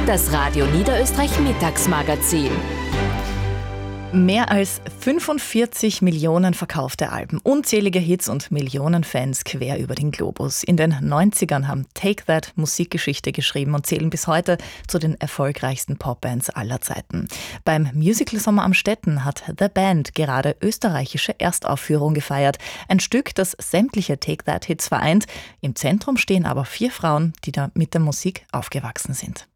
Das Radio Niederösterreich Mittagsmagazin. Mehr als 45 Millionen verkaufte Alben, unzählige Hits und Millionen Fans quer über den Globus. In den 90ern haben Take That Musikgeschichte geschrieben und zählen bis heute zu den erfolgreichsten Popbands aller Zeiten. Beim Musical Sommer am Stetten hat The Band gerade österreichische Erstaufführung gefeiert. Ein Stück, das sämtliche Take That Hits vereint. Im Zentrum stehen aber 4 Frauen, die da mit der Musik aufgewachsen sind.